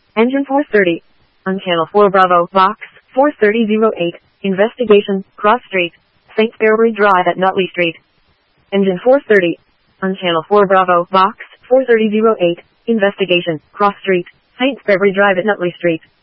Engine 430. On Channel 4 Bravo, Box 43008. Investigation, Cross Street, St. February Drive at Nutley Street. Engine 430. On Channel 4 Bravo, Box 43008. Investigation, Cross Street, St. February Drive at Nutley Street.